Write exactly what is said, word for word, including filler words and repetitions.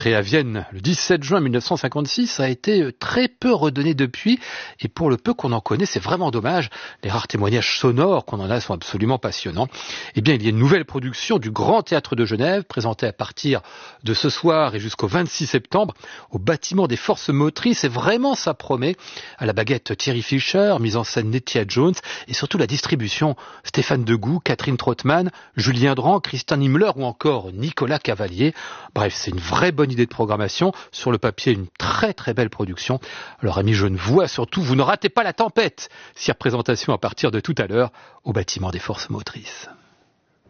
Créé à Vienne le dix-sept juin mille neuf cent cinquante-six, a été très peu redonné depuis, et pour le peu qu'on en connaît, c'est vraiment dommage. Les rares témoignages sonores qu'on en a sont absolument passionnants. Eh bien, il y a une nouvelle production du Grand Théâtre de Genève, présentée à partir de ce soir et jusqu'au vingt-six septembre, au bâtiment des Forces Motrices, et vraiment ça promet. À la baguette Thierry Fischer, mise en scène Nettia Jones, et surtout la distribution Stéphane Degout, Catherine Trottmann, Julien Dran, Christian Himmler ou encore Nicolas Cavalier. Bref, c'est une vraie bonne idée de programmation. Sur le papier, une très très belle production. Alors amis genevois, surtout, vous ne ratez pas la tempête. Si représentation à partir de tout à l'heure au bâtiment des Forces Motrices.